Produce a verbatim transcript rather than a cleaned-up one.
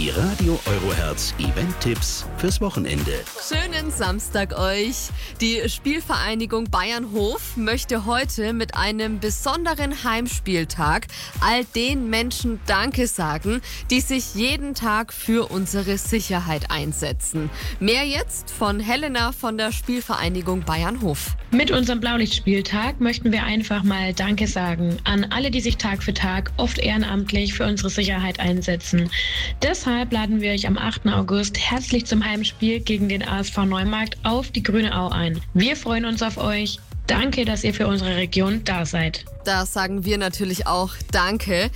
Die Radio Eurohertz Event-Tipps fürs Wochenende. Schönen Samstag euch. Die Spielvereinigung Bayernhof möchte heute mit einem besonderen Heimspieltag all den Menschen Danke sagen, die sich jeden Tag für unsere Sicherheit einsetzen. Mehr jetzt von Helena von der Spielvereinigung Bayernhof. Mit unserem Blaulichtspieltag möchten wir einfach mal Danke sagen an alle, die sich Tag für Tag, oft ehrenamtlich, für unsere Sicherheit einsetzen. Deshalb laden wir euch am achten August herzlich zum Heimspiel gegen den A S V Neumarkt auf die Grüne Au ein. Wir freuen uns auf euch. Danke, dass ihr für unsere Region da seid. Da sagen wir natürlich auch Danke.